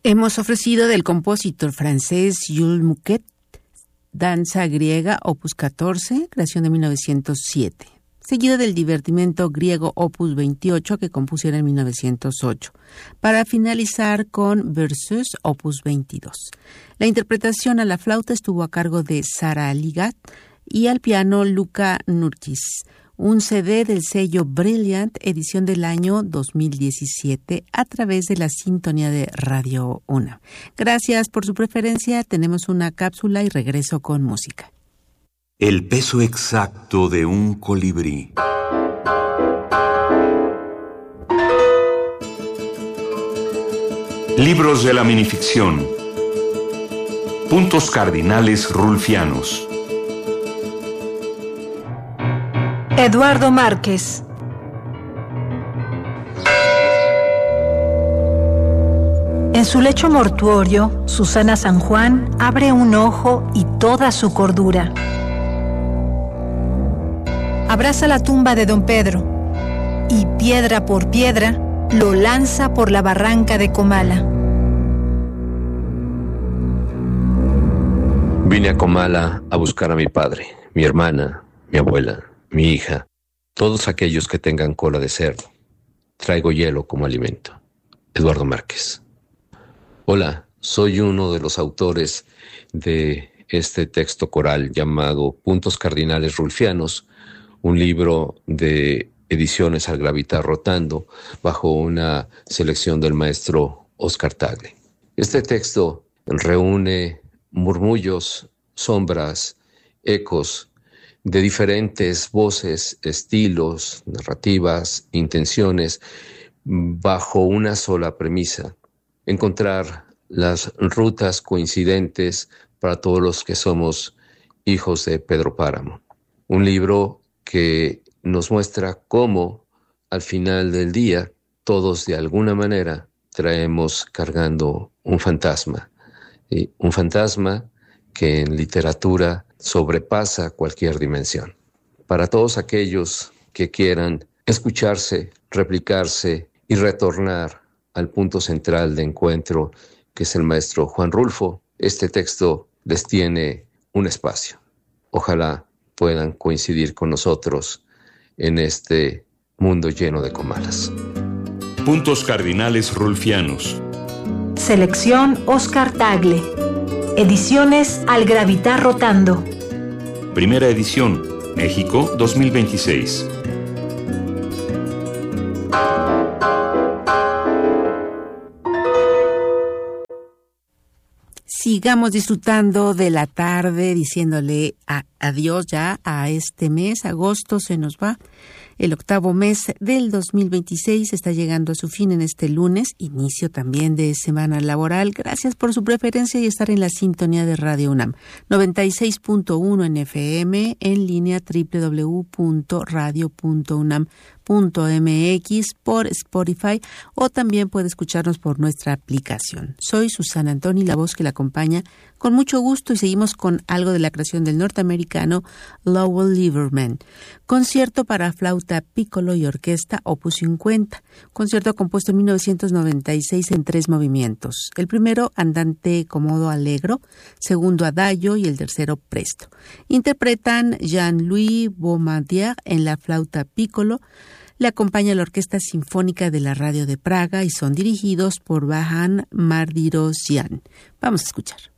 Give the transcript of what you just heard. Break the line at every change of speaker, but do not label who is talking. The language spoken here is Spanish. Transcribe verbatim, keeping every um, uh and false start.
Hemos ofrecido del compositor francés Jules Mouquet, Danza griega, opus catorce, creación de mil novecientos siete, seguido del divertimento griego opus veintiocho que compusiera en mil novecientos ocho, para finalizar con Berceuse, opus veintidós. La interpretación a la flauta estuvo a cargo de Sara Ligat y al piano Luca Nurkis. Un C D del sello Brilliant, edición del año dos mil diecisiete, a través de la sintonía de Radio UNAM. Gracias por su preferencia. Tenemos una cápsula y regreso con música.
El peso exacto de un colibrí. Libros de la minificción. Puntos cardinales rulfianos.
Eduardo Márquez. En su lecho mortuorio, Susana San Juan abre un ojo y toda su cordura. Abraza la tumba de don Pedro y, piedra por piedra, lo lanza por la barranca de Comala.
Vine a Comala a buscar a mi padre, mi hermana, mi abuela, mi hija, todos aquellos que tengan cola de cerdo. Traigo hielo como alimento. Eduardo Márquez. Hola, soy uno de los autores de este texto coral llamado Puntos Cardinales Rulfianos, un libro de ediciones Al Gravitar Rotando, bajo una selección del maestro Oscar Tagle. Este texto reúne murmullos, sombras, ecos de diferentes voces, estilos, narrativas, intenciones, bajo una sola premisa: encontrar las rutas coincidentes para todos los que somos hijos de Pedro Páramo. Un libro que nos muestra cómo, al final del día, todos de alguna manera traemos cargando un fantasma. ¿sí? Un fantasma que en literatura sobrepasa cualquier dimensión. Para todos aquellos que quieran escucharse, replicarse y retornar al punto central de encuentro, que es el maestro Juan Rulfo, este texto les tiene un espacio. Ojalá puedan coincidir con nosotros en este mundo lleno de comalas.
Puntos cardinales rulfianos.
Selección Oscar Tagle. Ediciones Al Gravitar Rotando.
Primera edición, México dos mil veintiséis.
Sigamos disfrutando de la tarde, diciéndole a, adiós ya a este mes. Agosto se nos va. El octavo mes del dos mil veintiséis está llegando a su fin en este lunes, inicio también de semana laboral. Gracias por su preferencia y estar en la sintonía de Radio UNAM. noventa y seis punto uno en F M, en línea doble u doble u doble u punto radio punto unam punto m x, por Spotify, o también puede escucharnos por nuestra aplicación. Soy Susana Antoni, la voz que la acompaña con mucho gusto, y seguimos con algo de la creación del norteamericano Lowell Lieberman. Concierto para flauta, piccolo y orquesta, opus cincuenta. Concierto compuesto en mil novecientos noventa y seis en tres movimientos. El primero, andante comodo allegro, segundo adagio y el tercero presto. Interpretan Jean-Louis Beaumandier en la flauta piccolo. Le acompaña la Orquesta Sinfónica de la Radio de Praga y son dirigidos por Vahan Mardirosyan. Vamos a escuchar.